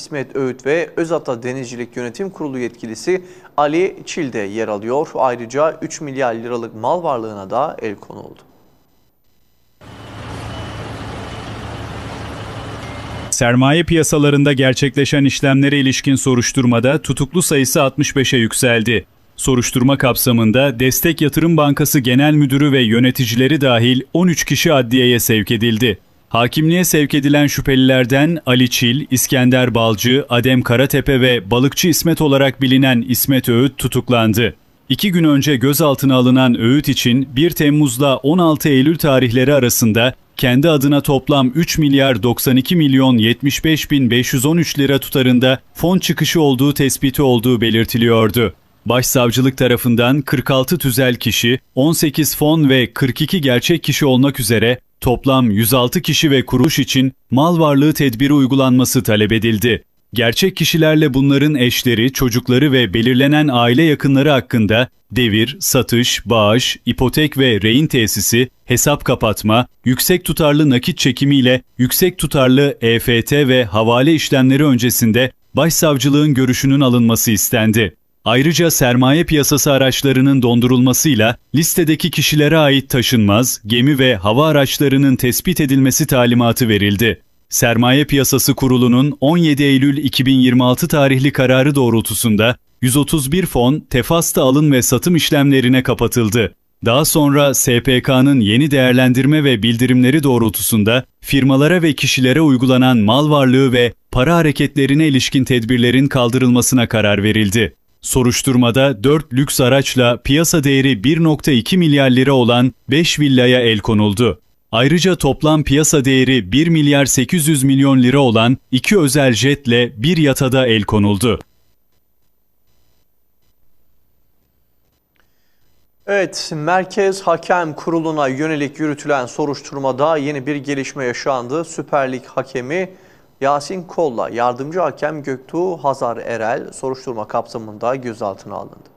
İsmet Öğüt ve Özata Denizcilik Yönetim Kurulu yetkilisi Ali Çil de yer alıyor. Ayrıca 3 milyar liralık mal varlığına da el konuldu. Sermaye piyasalarında gerçekleşen işlemlere ilişkin soruşturmada tutuklu sayısı 65'e yükseldi. Soruşturma kapsamında Destek Yatırım Bankası Genel Müdürü ve yöneticileri dahil 13 kişi adliyeye sevk edildi. Hakimliğe sevk edilen şüphelilerden Ali Çil, İskender Balcı, Adem Karatepe ve Balıkçı İsmet olarak bilinen İsmet Öğüt tutuklandı. 2 gün önce gözaltına alınan Öğüt için 1 Temmuz'la 16 Eylül tarihleri arasında kendi adına toplam 3 milyar 92 milyon 75 bin 513 lira tutarında fon çıkışı olduğu tespiti olduğu belirtiliyordu. Başsavcılık tarafından 46 tüzel kişi, 18 fon ve 42 gerçek kişi olmak üzere toplam 106 kişi ve kuruluş için mal varlığı tedbiri uygulanması talep edildi. Gerçek kişilerle bunların eşleri, çocukları ve belirlenen aile yakınları hakkında devir, satış, bağış, ipotek ve rehin tesisi, hesap kapatma, yüksek tutarlı nakit çekimiyle yüksek tutarlı EFT ve havale işlemleri öncesinde başsavcılığın görüşünün alınması istendi. Ayrıca sermaye piyasası araçlarının dondurulmasıyla listedeki kişilere ait taşınmaz, gemi ve hava araçlarının tespit edilmesi talimatı verildi. Sermaye Piyasası Kurulu'nun 17 Eylül 2026 tarihli kararı doğrultusunda 131 fon tefasta alım ve satım işlemlerine kapatıldı. Daha sonra SPK'nın yeni değerlendirme ve bildirimleri doğrultusunda firmalara ve kişilere uygulanan mal varlığı ve para hareketlerine ilişkin tedbirlerin kaldırılmasına karar verildi. Soruşturmada 4 lüks araçla piyasa değeri 1,2 milyar lira olan 5 villaya el konuldu. Ayrıca toplam piyasa değeri 1 milyar 800 milyon lira olan 2 özel jetle bir yata da el konuldu. Evet, Merkez Hakem Kurulu'na yönelik yürütülen soruşturmada yeni bir gelişme yaşandı. Süper Lig hakemi Yasin Kol'la yardımcı hakem Göktuğ Hazar Erel soruşturma kapsamında gözaltına alındı.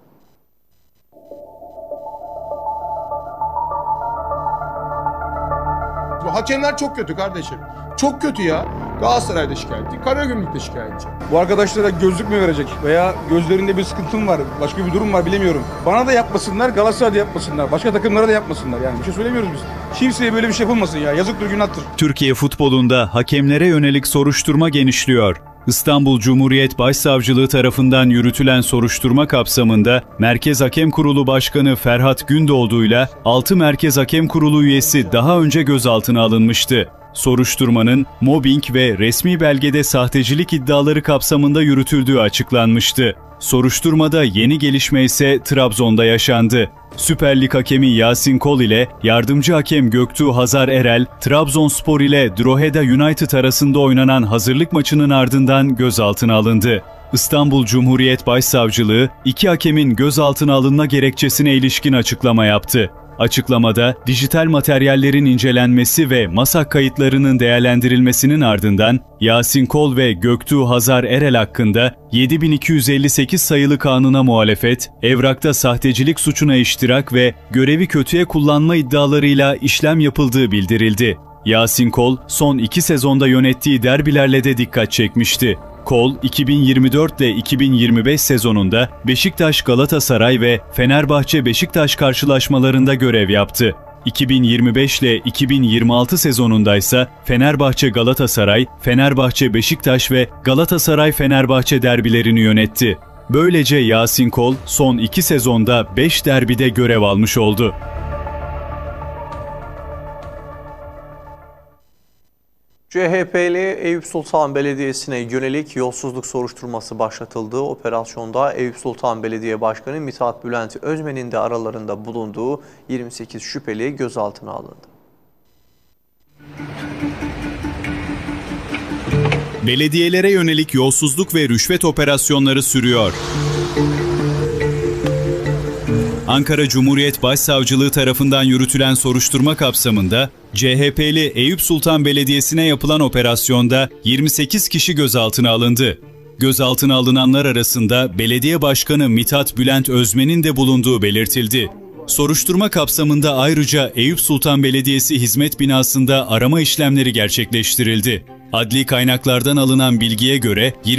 Bu hakemler çok kötü kardeşim. Çok kötü ya. Galatasaray'da şikayetçi, Karagümrük'te şikayetçi. Bu arkadaşlara gözlük mü verecek veya gözlerinde bir sıkıntım var, başka bir durum var bilemiyorum. Bana da yapmasınlar, Galatasaray'da yapmasınlar, başka takımlara da yapmasınlar yani. Bir şey söylemiyoruz biz. Kimseye böyle bir şey yapılmasın ya. Yazıktır, günahtır. Türkiye futbolunda hakemlere yönelik soruşturma genişliyor. İstanbul Cumhuriyet Başsavcılığı tarafından yürütülen soruşturma kapsamında Merkez Hakem Kurulu Başkanı Ferhat Gündoğdu'yla 6 Merkez Hakem Kurulu üyesi daha önce gözaltına alınmıştı. Soruşturmanın mobbing ve resmi belgede sahtecilik iddiaları kapsamında yürütüldüğü açıklanmıştı. Soruşturmada yeni gelişme ise Trabzon'da yaşandı. Süper Lig hakemi Yasin Kol ile yardımcı hakem Göktuğ Hazar Erel, Trabzonspor ile Drogheda United arasında oynanan hazırlık maçının ardından gözaltına alındı. İstanbul Cumhuriyet Başsavcılığı, 2 hakemin gözaltına alınma gerekçesine ilişkin açıklama yaptı. Açıklamada dijital materyallerin incelenmesi ve masak kayıtlarının değerlendirilmesinin ardından Yasin Kol ve Göktuğ Hazar Erel hakkında 7258 sayılı kanuna muhalefet, evrakta sahtecilik suçuna iştirak ve görevi kötüye kullanma iddialarıyla işlem yapıldığı bildirildi. Yasin Kol son 2 sezonda yönettiği derbilerle de dikkat çekmişti. Kol, 2024 ile 2025 sezonunda Beşiktaş, Galatasaray ve Fenerbahçe-Beşiktaş karşılaşmalarında görev yaptı. 2025 ile 2026 sezonunda ise Fenerbahçe-Galatasaray, Fenerbahçe-Beşiktaş ve Galatasaray-Fenerbahçe derbilerini yönetti. Böylece Yasin Kol son 2 sezonda 5 derbide görev almış oldu. CHP'li Eyüp Sultan Belediyesi'ne yönelik yolsuzluk soruşturması başlatıldı. Operasyonda Eyüp Sultan Belediye Başkanı Mithat Bülent Özmen'in de aralarında bulunduğu 28 şüpheli gözaltına alındı. Belediyelere yönelik yolsuzluk ve rüşvet operasyonları sürüyor. Ankara Cumhuriyet Başsavcılığı tarafından yürütülen soruşturma kapsamında CHP'li Eyüp Sultan Belediyesi'ne yapılan operasyonda 28 kişi gözaltına alındı. Gözaltına alınanlar arasında Belediye Başkanı Mithat Bülent Özmen'in de bulunduğu belirtildi. Soruşturma kapsamında ayrıca Eyüp Sultan Belediyesi Hizmet Binası'nda arama işlemleri gerçekleştirildi. Adli kaynaklardan alınan bilgiye göre